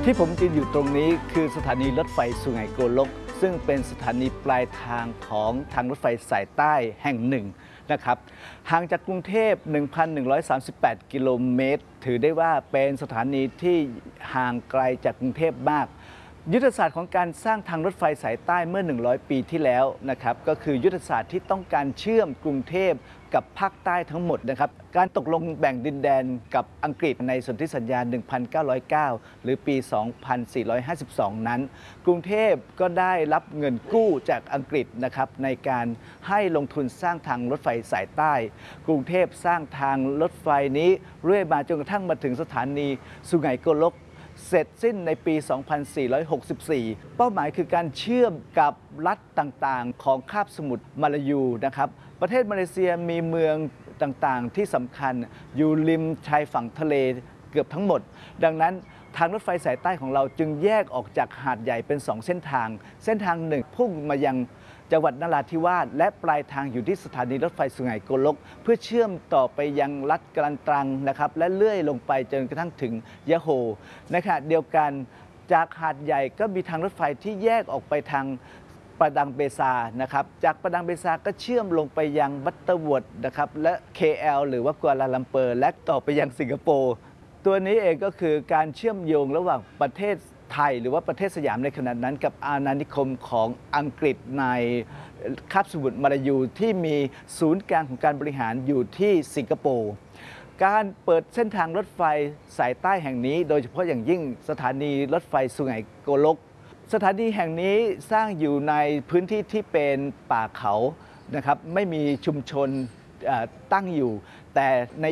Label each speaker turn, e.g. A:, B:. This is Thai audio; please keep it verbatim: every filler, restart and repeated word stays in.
A: ที่ผมยืนอยู่ตรงนี้คือสถานีรถไฟสุไหงโกลกซึ่งเป็นสถานีปลายทางของทางรถไฟสายใต้แห่งหนึ่งนะครับห่างจากกรุงเทพ หนึ่งพันหนึ่งร้อยสามสิบแปด กิโลเมตรถือได้ว่าเป็นสถานีที่ห่างไกลจากกรุงเทพมากยุทธศาสตร์ของการสร้างทางรถไฟสายใต้เมื่อหนึ่งร้อยปีที่แล้วนะครับก็คือยุทธศาสตร์ที่ต้องการเชื่อมกรุงเทพกับภาคใต้ทั้งหมดนะครับการตกลงแบ่งดินแดนกับอังกฤษในสนธิสัญญา หนึ่งพันเก้าร้อยเก้า หรือปี สองพันสี่ร้อยห้าสิบสอง นั้นกรุงเทพก็ได้รับเงินกู้จากอังกฤษนะครับในการให้ลงทุนสร้างทางรถไฟสายใต้กรุงเทพสร้างทางรถไฟนี้เรื่อยมาจนกระทั่งมาถึงสถานีสุไหงโกลกเสร็จสิ้นในปี สองพันสี่ร้อยหกสิบสี่ เป้าหมายคือการเชื่อมกับรัฐต่างๆของคาบสมุทรมาลายูนะครับประเทศมาเลเซียมีเมืองต่างๆที่สำคัญอยู่ริมชายฝั่งทะเลเกือบทั้งหมดดังนั้นทางรถไฟสายใต้ของเราจึงแยกออกจากหาดใหญ่เป็นสองเส้นทางเส้นทางหนึ่งพุ่งมายังจังหวัดนราธิวาสและปลายทางอยู่ที่สถานีรถไฟสุไหงโกลกเพื่อเชื่อมต่อไปยังรัฐกรันตรังนะครับและเลื่อยลงไปจนกระทั่งถึงยะโฮในขณะเดียวกันจากหาดใหญ่ก็มีทางรถไฟที่แยกออกไปทางประดังเบซานะครับจากประดังเบซาก็เชื่อมลงไปยังบัตเตอร์วอร์ดนะครับและ เค แอล หรือว่ากัวลาลัมเปอร์และต่อไปยังสิงคโปร์ตัวนี้เองก็คือการเชื่อมโยงระหว่างประเทศไทยหรือว่าประเทศสยามในขณะนั้นกับอาณานิคมของอังกฤษในคาบสมุทรมาลายูที่มีศูนย์กลางของการบริหารอยู่ที่สิงคโปร์การเปิดเส้นทางรถไฟสายใต้แห่งนี้โดยเฉพาะอย่างยิ่งสถานีรถไฟสุไหงโกลกสถานีแห่งนี้สร้างอยู่ในพื้นที่ที่เป็นป่าเขานะครับไม่มีชุมชนตั้งอยู่แต่ใน